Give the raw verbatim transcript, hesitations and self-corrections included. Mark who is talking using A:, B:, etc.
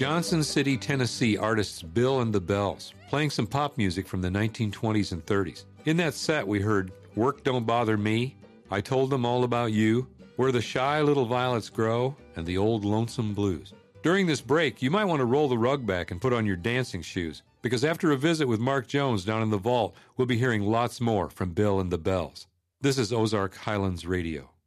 A: Johnson City, Tennessee artists Bill and the Bells, playing some pop music from the nineteen twenties and thirties. In that set, we heard Work Don't Bother Me, I Told Them All About You, Where the Shy Little Violets Grow, and the Old Lonesome Blues. During this break, you might want to roll the rug back and put on your dancing shoes, because after a visit with Mark Jones down in the vault, we'll be hearing lots more from Bill and the Bells. This is Ozark Highlands Radio.